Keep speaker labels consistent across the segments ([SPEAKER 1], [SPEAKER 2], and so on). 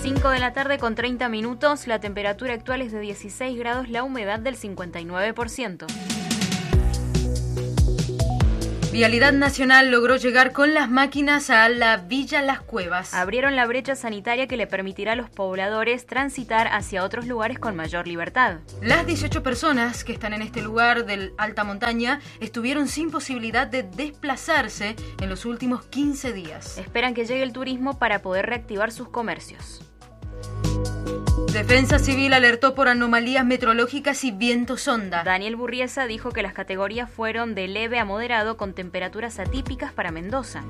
[SPEAKER 1] 5 de la tarde con 30 minutos, la temperatura actual es de 16 grados, la humedad del 59%.
[SPEAKER 2] Vialidad Nacional logró llegar con las máquinas a la Villa Las Cuevas.
[SPEAKER 1] Abrieron la brecha sanitaria que le permitirá a los pobladores transitar hacia otros lugares con mayor libertad.
[SPEAKER 2] Las 18 personas que están en este lugar de alta montaña estuvieron sin posibilidad de desplazarse en los últimos 15 días.
[SPEAKER 1] Esperan que llegue el turismo para poder reactivar sus comercios.
[SPEAKER 2] Defensa Civil alertó por anomalías meteorológicas y viento sonda.
[SPEAKER 1] Daniel Burriesa dijo que las categorías fueron de leve a moderado con temperaturas atípicas para Mendoza.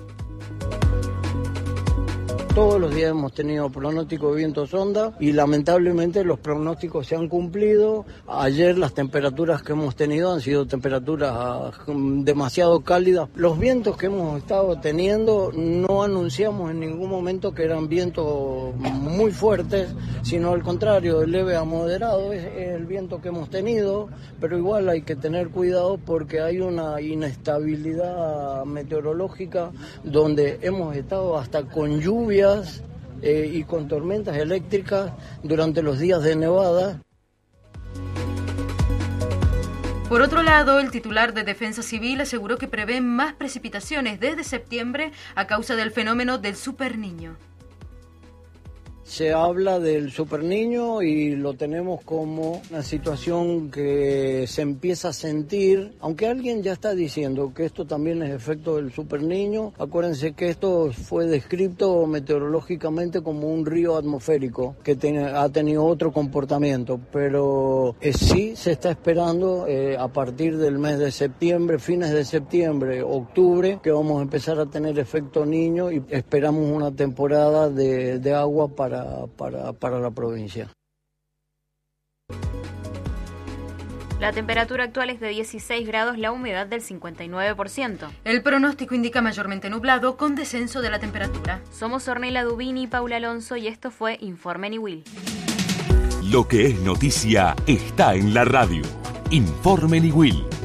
[SPEAKER 3] Todos los días hemos tenido pronóstico de viento sonda y lamentablemente los pronósticos se han cumplido. Ayer las temperaturas que hemos tenido han sido temperaturas demasiado cálidas. Los vientos que hemos estado teniendo no anunciamos en ningún momento que eran vientos muy fuertes, sino al contrario, de leve a moderado es el viento que hemos tenido, pero igual hay que tener cuidado porque hay una inestabilidad meteorológica donde hemos estado hasta con lluvias y con tormentas eléctricas durante los días de nevada.
[SPEAKER 2] Por otro lado, el titular de Defensa Civil aseguró que prevé más precipitaciones desde septiembre a causa del fenómeno del superniño.
[SPEAKER 3] Se habla del superniño y lo tenemos como una situación que se empieza a sentir, aunque alguien ya está diciendo que esto también es efecto del superniño. Acuérdense que esto fue descrito meteorológicamente como un río atmosférico que ha tenido otro comportamiento, pero sí se está esperando a partir del mes de septiembre, fines de septiembre, octubre, que vamos a empezar a tener efecto niño y esperamos una temporada de agua para la provincia.
[SPEAKER 1] La temperatura actual es de 16 grados, la humedad del 59%.
[SPEAKER 2] El pronóstico indica mayormente nublado con descenso de la temperatura.
[SPEAKER 1] Somos Ornella Dubini y Paula Alonso y esto fue Informe Niwil.
[SPEAKER 4] Lo que es noticia está en la radio. Informe Niwil.